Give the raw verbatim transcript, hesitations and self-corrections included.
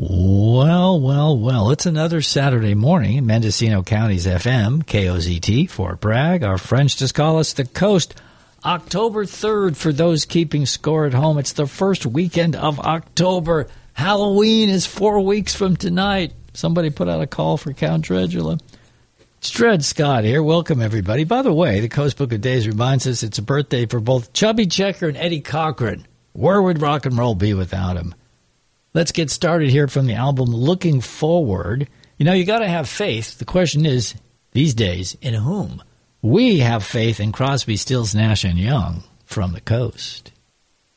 Well, well, well, it's another Saturday morning in Mendocino County's F M, K O Z T, Fort Bragg. Our French just call us the Coast. October third, for those keeping score at home, it's the first weekend of October. Halloween is four weeks from tonight. Somebody put out a call for Count Dredula. It's Dred Scott here. Welcome, everybody. By the way, the Coast Book of Days reminds us it's a birthday for both Chubby Checker and Eddie Cochran. Where would rock and roll be without him? Let's get started here from the album Looking Forward. You know, you got to have faith. The question is, these days, in whom? We have faith in Crosby, Stills, Nash and Young from the Coast.